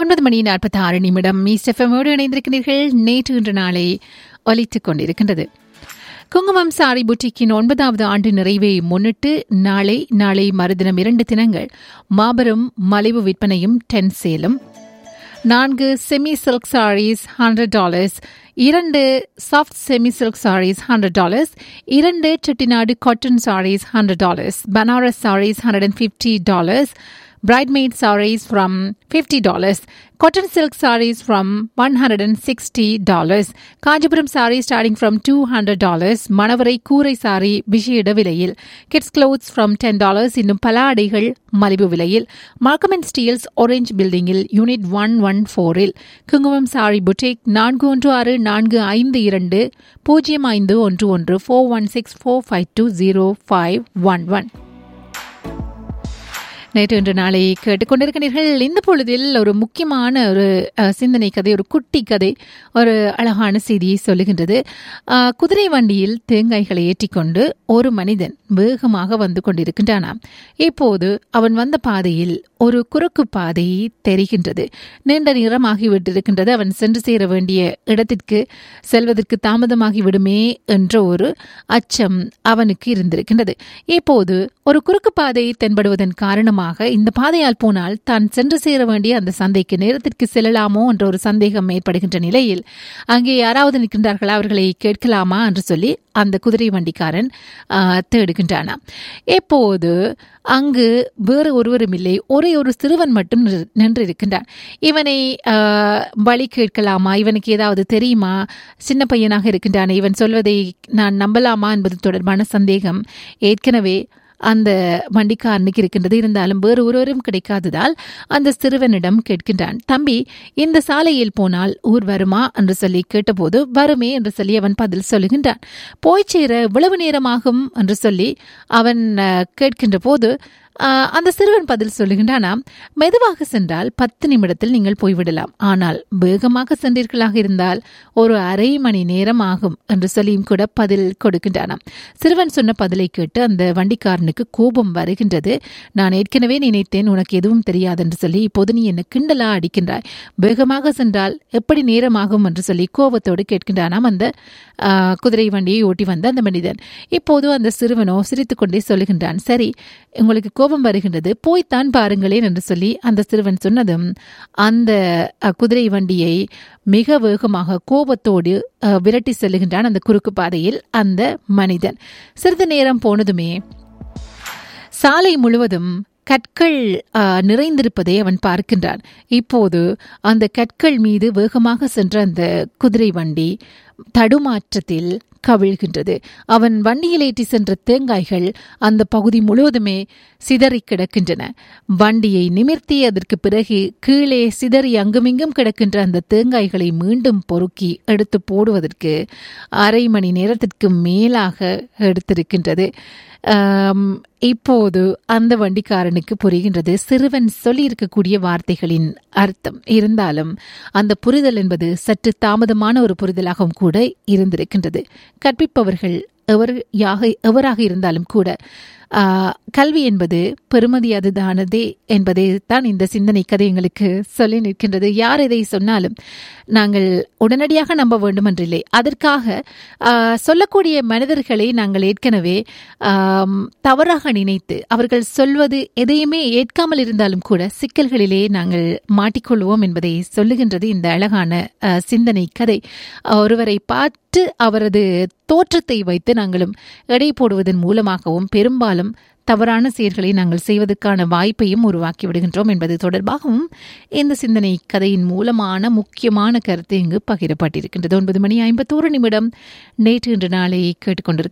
9:46 மீஸ்ட் எஃப்எம்மோடு இணைந்திருக்கிறீர்கள். நேற்று இன்று நாளை ஒலித்துக் கொண்டிருக்கின்றது. குங்குமம் சாரி புட்டிக்கின் 9வது ஆண்டு நிறைவை முன்னிட்டு நாளை மறுதினம் 2 தினங்கள் மாபெரும் மலிவு விற்பனையும் 10 சேலும். 4 semi silk saris $100, 2 soft semi silk saris $100, 2 Chettinad cotton saris $100, Banaras saris $150, bridesmaid sarees from $50, cotton silk sarees from $160, Kanchipuram saree starting from $200, மணவரை கூரை சாரி விஷேட விலையில், kids clothes from $10, இன்னும் பல ஆடைகள் மலிவு விலையில். மார்க்கம் அண்ட் ஸ்டீல்ஸ் ஆரஞ்ச் பில்டிங்கில் யூனிட் 114இல் குங்குமம் சாரி புட்டிக் 4165220511 4164520511. நேற்று இன்று நாளை கேட்டுக்கொண்டிருக்கிறீர்கள். இந்த பொழுதில் ஒரு முக்கியமான ஒரு சிந்தனை கதை, ஒரு குட்டி கதை, ஒரு அழகான செய்தியை சொல்லுகின்றது. குதிரை வண்டியில் தேங்காய்களை ஏற்றிக்கொண்டு ஒரு மனிதன் வேகமாக வந்து கொண்டிருக்கின்றானாம். இப்போது அவன் வந்த பாதையில் ஒரு குறுக்கு பாதை தெரிகின்றது. நீண்ட நேரமாகிவிட்டிருக்கின்றது. அவன் சென்று சேர வேண்டிய இடத்திற்கு செல்வதற்கு தாமதமாகிவிடுமே என்ற ஒரு அச்சம் அவனுக்கு இருந்திருக்கின்றது. இப்போது ஒரு குறுக்கு பாதை தென்படுவதன் காரணமாக இந்த பாதையால் போனால் தான் சென்று சேர வேண்டிய அந்த சந்தைக்கு நேரத்திற்கு செல்லலாமோ என்ற ஒரு சந்தேகம் ஏற்படுகின்ற நிலையில் அங்கே யாராவது நிற்கின்றார்களா, அவர்களை கேட்கலாமா என்று சொல்லி அந்த குதிரை வண்டிக்காரன் தேடுகின்றானா. எப்போது அங்கு வேறு ஒருவரும் இல்லை, ஒரே ஒரு சிறுவன் மட்டும் நின்றிருக்கின்றான். இவனை வழி கேட்கலாமா, இவனுக்கு ஏதாவது தெரியுமா, சின்ன பையனாக இருக்கின்றானே, இவன் சொல்வதை நான் நம்பலாமா என்பது தொடர்பான சந்தேகம் ஏற்கனவே அந்த வண்டிக்காரனுக்கு இருக்கின்றது. இருந்தாலும் வேறு ஒருவரும் கிடைக்காததால் அந்த சிறுவனிடம் கேட்கின்றான், தம்பி, இந்த சாலையில் போனால் ஊர் வருமா என்று சொல்லி கேட்டபோது வருமே என்று சொல்லி அவன் பதில் சொல்லுகின்றான். போய் சேர இவ்வளவு நேரமாகும் என்று சொல்லி அவன் கேட்கின்ற போது அந்த சிறுவன் பதில் சொல்லுகின்றானா, மெதுவாக சென்றால் 10 நிமிடத்தில் நீங்கள் போய்விடலாம், ஆனால் வேகமாக சென்றீர்களாக இருந்தால் ஒரு அரை மணி நேரம் ஆகும் என்று சொல்லியும் கூட பதில் கொடுக்கின்றானாம். சிறுவன் சொன்ன பதிலை கேட்டு அந்த வண்டிக்காரனுக்கு கோபம் வருகின்றது. நான் ஏற்கனவே நினைத்தேன் உனக்கு எதுவும் தெரியாது என்று சொல்லி, இப்போது நீ என்ன கிண்டலா அடிக்கின்றாய், வேகமாக சென்றால் எப்படி நேரமாகும் என்று சொல்லி கோபத்தோடு கேட்கின்றானாம் அந்த குதிரை வண்டியை ஓட்டி வந்த அந்த மனிதன். இப்போது அந்த சிறுவனோ சிரித்துக்கொண்டே சொல்லுகின்றான், சரி, உங்களுக்கு கோபம் வருகின்றது, போய்த்தான் பாருங்களேன் என்று சொல்லி அந்த சிறுவன் சொன்னதும் அந்த குதிரை வண்டியை மிக வேகமாக கோபத்தோடு விரட்டி செல்லுகின்றான் அந்த குறுக்கு பாதையில் அந்த மனிதன். சிறிது நேரம் போனதுமே சாலை முழுவதும் கற்கள் நிறைந்திருப்பதை அவன் பார்க்கின்றான். இப்போது அந்த கற்கள் மீது வேகமாக சென்ற அந்த குதிரை வண்டி தடுமாற்றத்தில் கவிழ்கின்றது. அவன் வண்டியில் ஏற்றி சென்ற தேங்காய்கள் அந்த பகுதி முழுவதுமே சிதறி கிடக்கின்றன. வண்டியை நிமிர்த்தி அதற்கு பிறகு கீழே சிதறி அங்குமிங்கும் கிடக்கின்ற அந்த தேங்காய்களை மீண்டும் பொறுக்கி எடுத்து போடுவதற்கு அரை மணி நேரத்திற்கு மேலாக எடுத்திருக்கின்றது. இப்போது அந்த வண்டிக்காரனுக்கு புரிகின்றது சிறுவன் சொல்லியிருக்கக்கூடிய வார்த்தைகளின் அர்த்தம். இருந்தாலும் அந்த புரிதல் என்பது சற்று தாமதமான ஒரு புரிதலாகவும் கூட இருந்திருக்கின்றது. கற்பிப்பவர்கள் எவராக இருந்தாலும் கூட கல்வி என்பது பெருமதி அதுதானதே என்பதை தான் இந்த சிந்தனை கதை எங்களுக்கு சொல்லி நிற்கின்றது. யார் எதை சொன்னாலும் நாங்கள் உடனடியாக நம்ப வேண்டும் என்றில்லை. அதற்காக சொல்லக்கூடிய மனிதர்களை நாங்கள் ஏற்கனவே தவறாக நினைத்து அவர்கள் சொல்வது எதையுமே ஏற்காமல் இருந்தாலும் கூட சிக்கல்களிலே நாங்கள் மாட்டிக்கொள்வோம் என்பதை சொல்லுகின்றது இந்த அழகான சிந்தனை கதை. ஒருவரை பார்த்து அவரது தோற்றத்தை வைத்து நாங்களும் எடை போடுவதன் மூலமாகவும் பெரும்பாலும் தவறான செயல்களை நாங்கள் செய்வதற்கான வாய்ப்பையும் உருவாக்கி விடுகின்றோம் என்பது தொடர்பாகவும் இந்த சிந்தனை கதையின் மூலமான முக்கியமான கருத்து இங்கு பகிரப்பட்டிருக்கின்றது. 9:51 நேற்று இன்று நாளை கேட்டுக்கொண்டிருக்கின்றோம்.